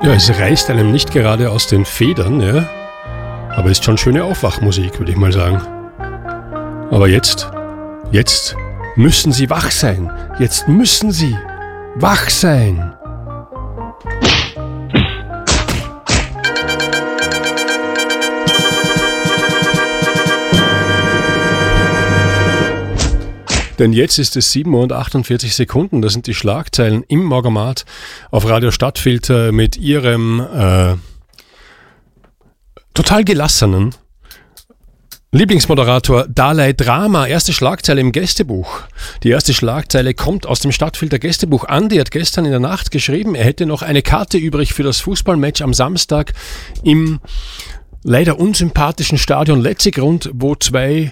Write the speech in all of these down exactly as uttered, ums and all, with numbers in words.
Ja, es reißt einem nicht gerade aus den Federn, ja. Aber ist schon schöne Aufwachmusik, würde ich mal sagen. Aber jetzt, jetzt müssen Sie wach sein. Jetzt müssen Sie wach sein. Denn jetzt ist es sieben Uhr und achtundvierzig Sekunden. Das sind die Schlagzeilen im Morgenmat auf Radio Stadtfilter mit ihrem äh, total gelassenen Lieblingsmoderator Dalai Drama. Erste Schlagzeile im Gästebuch. Die erste Schlagzeile kommt aus dem Stadtfilter Gästebuch. Andi hat gestern in der Nacht geschrieben, er hätte noch eine Karte übrig für das Fußballmatch am Samstag im leider unsympathischen Stadion Letzigrund, wo zwei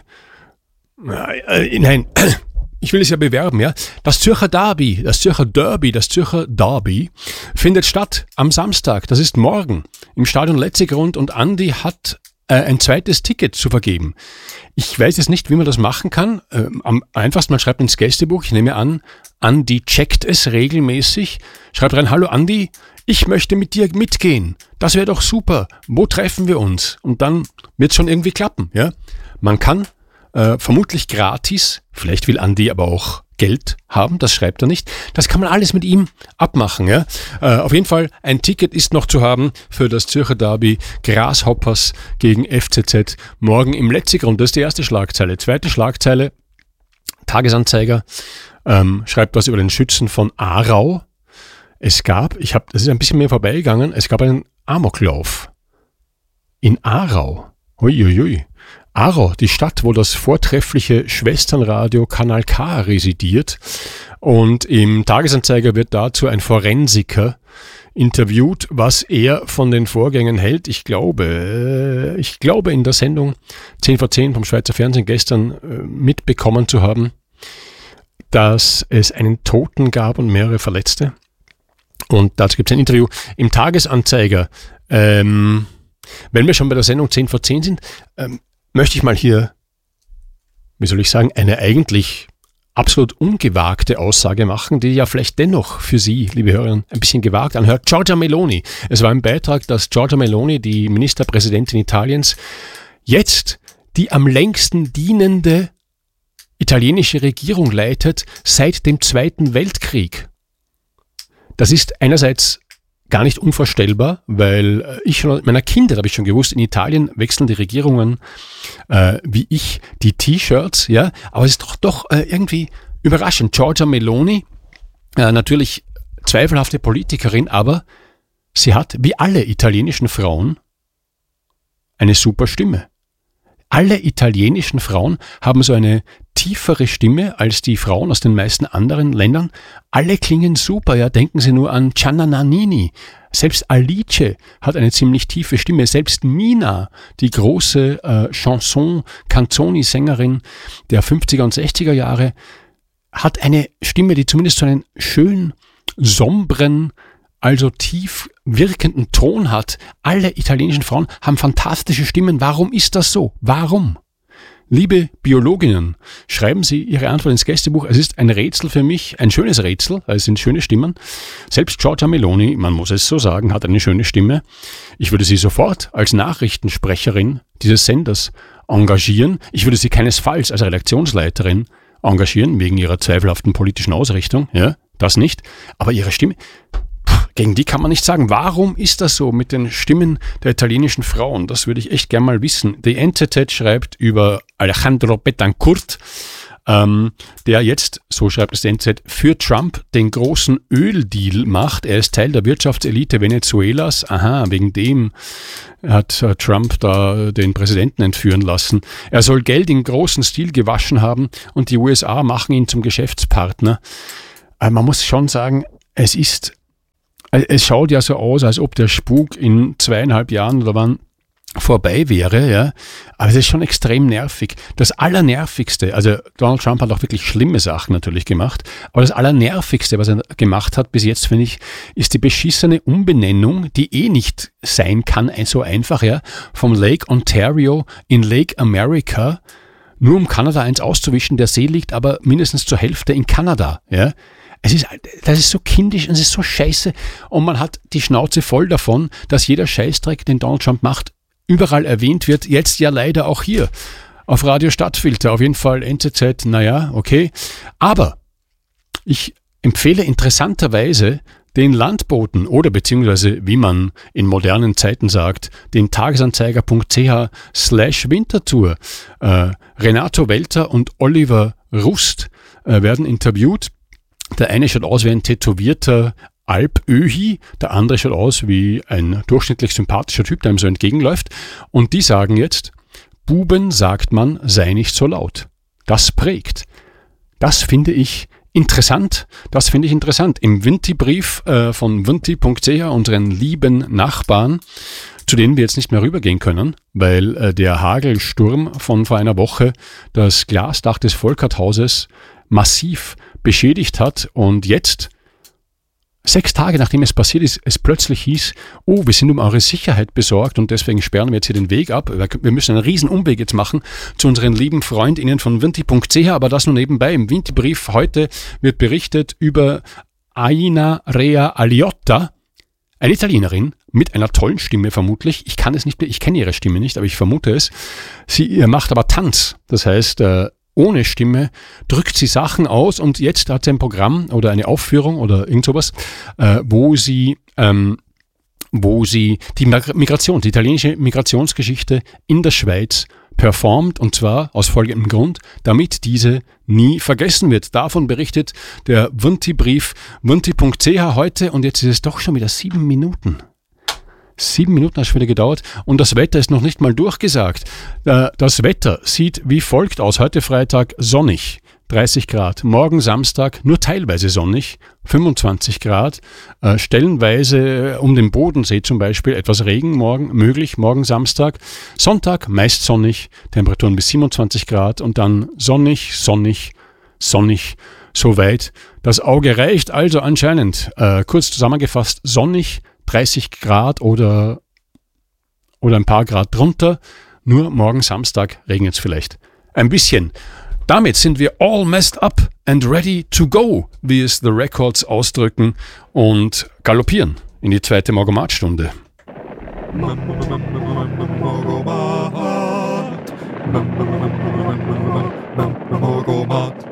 äh, nein, ich will es ja bewerben, ja. Das Zürcher Derby, das Zürcher Derby, das Zürcher Derby findet statt am Samstag. Das ist morgen im Stadion Letzigrund und Andi hat äh, ein zweites Ticket zu vergeben. Ich weiß jetzt nicht, wie man das machen kann. Äh, am einfachsten, man schreibt ins Gästebuch, ich nehme an, Andi checkt es regelmäßig. Schreibt rein, hallo Andi, ich möchte mit dir mitgehen. Das wäre doch super. Wo treffen wir uns? Und dann wird es schon irgendwie klappen, ja. Man kann Äh, vermutlich gratis, vielleicht will Andi aber auch Geld haben, das schreibt er nicht. Das kann man alles mit ihm abmachen. Ja? Äh, auf jeden Fall, ein Ticket ist noch zu haben für das Zürcher Derby Grasshoppers gegen F C Z morgen im Letzigrund. Das ist die erste Schlagzeile. Zweite Schlagzeile, Tagesanzeiger ähm, schreibt was über den Schützen von Aarau. Es gab, ich habe, das ist ein bisschen mehr vorbeigegangen, es gab einen Amoklauf in Aarau. Uiuiui. Aarau, die Stadt, wo das vortreffliche Schwesternradio Kanal K residiert. Und im Tagesanzeiger wird dazu ein Forensiker interviewt, was er von den Vorgängen hält. Ich glaube, ich glaube in der Sendung zehn vor zehn vom Schweizer Fernsehen gestern mitbekommen zu haben, dass es einen Toten gab und mehrere Verletzte. Und dazu gibt es ein Interview im Tagesanzeiger. Ähm, wenn wir schon bei der Sendung zehn vor zehn sind, ähm, möchte ich mal hier, wie soll ich sagen, eine eigentlich absolut ungewagte Aussage machen, die ja vielleicht dennoch für Sie, liebe Hörerinnen, ein bisschen gewagt anhört. Giorgia Meloni. Es war ein Beitrag, dass Giorgia Meloni, die Ministerpräsidentin Italiens, jetzt die am längsten dienende italienische Regierung leitet seit dem Zweiten Weltkrieg. Das ist einerseits gar nicht unvorstellbar, weil ich schon in meiner Kindheit habe ich schon gewusst, in Italien wechseln die Regierungen äh, wie ich die T-Shirts, ja, aber es ist doch doch äh, irgendwie überraschend. Giorgia Meloni, äh, natürlich zweifelhafte Politikerin, aber sie hat, wie alle italienischen Frauen, eine super Stimme. Alle italienischen Frauen haben so eine tiefere Stimme als die Frauen aus den meisten anderen Ländern. Alle klingen super, ja. Denken Sie nur an Gianna Nannini. Selbst Alice hat eine ziemlich tiefe Stimme. Selbst Mina, die große äh, Chanson, Canzoni-Sängerin der fünfziger und sechziger Jahre, hat eine Stimme, die zumindest so einen schön sombren, also tief wirkenden Ton hat. Alle italienischen Frauen haben fantastische Stimmen. Warum ist das so? Warum? Liebe Biologinnen, schreiben Sie Ihre Antwort ins Gästebuch. Es ist ein Rätsel für mich, ein schönes Rätsel, es sind schöne Stimmen. Selbst Giorgia Meloni, man muss es so sagen, hat eine schöne Stimme. Ich würde sie sofort als Nachrichtensprecherin dieses Senders engagieren. Ich würde sie keinesfalls als Redaktionsleiterin engagieren, wegen ihrer zweifelhaften politischen Ausrichtung. Ja, das nicht. Aber ihre Stimme, gegen die kann man nicht sagen. Warum ist das so mit den Stimmen der italienischen Frauen? Das würde ich echt gerne mal wissen. Die N Z Z schreibt über Alejandro Betancourt, ähm, der jetzt, so schreibt es die N Z Z, für Trump den großen Öldeal macht. Er ist Teil der Wirtschaftselite Venezuelas. Aha, wegen dem hat äh, Trump da den Präsidenten entführen lassen. Er soll Geld in großem Stil gewaschen haben und die U S A machen ihn zum Geschäftspartner. Äh, man muss schon sagen, es ist Es schaut ja so aus, als ob der Spuk in zweieinhalb Jahren oder wann vorbei wäre, ja. Aber es ist schon extrem nervig. Das Allernervigste, also Donald Trump hat auch wirklich schlimme Sachen natürlich gemacht, aber das Allernervigste, was er gemacht hat bis jetzt, finde ich, ist die beschissene Umbenennung, die eh nicht sein kann, so einfach, ja, vom Lake Ontario in Lake America, nur um Kanada eins auszuwischen. Der See liegt aber mindestens zur Hälfte in Kanada, ja. Es ist, das ist so kindisch und es ist so scheiße und man hat die Schnauze voll davon, dass jeder Scheißdreck, den Donald Trump macht, überall erwähnt wird, jetzt ja leider auch hier auf Radio Stadtfilter, auf jeden Fall N Z Z, naja, okay. Aber ich empfehle interessanterweise den Landboten oder beziehungsweise, wie man in modernen Zeiten sagt, den tagesanzeiger.ch slash Winterthur. Äh, Renato Welter und Oliver Rust äh, werden interviewt. Der eine schaut aus wie ein tätowierter Alpöhi, der andere schaut aus wie ein durchschnittlich sympathischer Typ, der ihm so entgegenläuft. Und die sagen jetzt, Buben sagt man, sei nicht so laut. Das prägt. Das finde ich interessant. Das finde ich interessant. Im Vinti-Brief äh, von vinti punkt c h, unseren lieben Nachbarn, zu denen wir jetzt nicht mehr rübergehen können, weil äh, der Hagelsturm von vor einer Woche das Glasdach des Volkerthauses massiv beschädigt hat und jetzt, sechs Tage nachdem es passiert ist, es plötzlich hieß, oh, wir sind um eure Sicherheit besorgt und deswegen sperren wir jetzt hier den Weg ab. Wir müssen einen riesen Umweg jetzt machen zu unseren lieben FreundInnen von vinti punkt c h, aber das nur nebenbei. Im Vinti-Brief heute wird berichtet über Aina Rea Aliotta, eine Italienerin mit einer tollen Stimme vermutlich. Ich kann es nicht, ich kenne ihre Stimme nicht, aber ich vermute es. Sie macht aber Tanz, das heißt, äh, ohne Stimme drückt sie Sachen aus und jetzt hat sie ein Programm oder eine Aufführung oder irgend sowas, äh, wo sie, ähm, wo sie die Migration, die italienische Migrationsgeschichte in der Schweiz performt und zwar aus folgendem Grund, damit diese nie vergessen wird. Davon berichtet der Vinti-Brief vinti punkt c h heute und jetzt ist es doch schon wieder sieben Minuten. Sieben Minuten hat es schon wieder gedauert und das Wetter ist noch nicht mal durchgesagt. Das Wetter sieht wie folgt aus. Heute Freitag sonnig, dreißig Grad. Morgen Samstag nur teilweise sonnig, fünfundzwanzig Grad. Äh, stellenweise um den Bodensee zum Beispiel etwas Regen morgen möglich, morgen Samstag. Sonntag meist sonnig, Temperaturen bis siebenundzwanzig Grad und dann sonnig, sonnig, sonnig. Soweit das Auge reicht. Also anscheinend, äh, kurz zusammengefasst, sonnig, dreißig Grad oder, oder ein paar Grad drunter. Nur morgen Samstag regnet es vielleicht ein bisschen. Damit sind wir all messed up and ready to go, wie es The Records ausdrücken, und galoppieren in die zweite Morgomat-Stunde. Morgomat.